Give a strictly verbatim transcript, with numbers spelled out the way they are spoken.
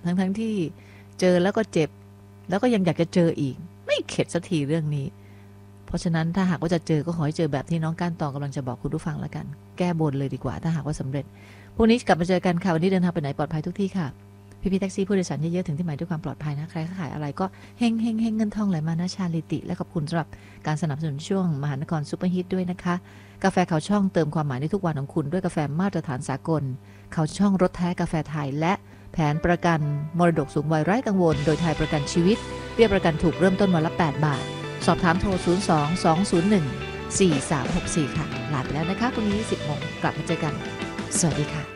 ทั้งๆ ท, ที่เจอแล้วก็เจ็บแล้วก็ยังอยากจะเจออีกไม่เข็ดสักทีเรื่องนี้เพราะฉะนั้นถ้าหากว่าจะเจอก็ขอให้เจอแบบที่น้องก้านตองกำลังจะบอกคุณผู้ฟังแล้วกันแก้บนเลยดีกว่าถ้าหากว่าสำเร็จพรุ่งนี้กลับมาเจอกันค่ะวันนี้เดินทางไปไหนปลอดภัยทุกที่ค่ะพี่ๆแท็กซี่ผู้โดยสารเยอะๆถึงที่หมายด้วยความปลอดภัยนะใครขายอะไรก็เฮงเฮงเฮงเงินทองไหลมานะชาลิติและขอบคุณสำหรับการสนับสนุนช่วงมหานครซุปเปอร์ฮิตด้วยนะคะกาแฟเขาช่องเติมความหมายในทุกวันของคุณด้วยกาแฟมาตรฐานสากลเขาช่องรสแท้กาแฟไทยและแผนประกันมรดกสูงวัยไร้กังวลโดยไทยประกันชีวิตเบี้ยประกันถูกเริ่มต้นวันละแปดบาทสอบถามโทรศูนย์ สอง สอง ศูนย์ หนึ่ง สี่ สาม หก สี่ค่ะลาไปแล้วนะคะพรุ่งนี้ สิบโมงกลับมาเจอกันสวัสดีค่ะ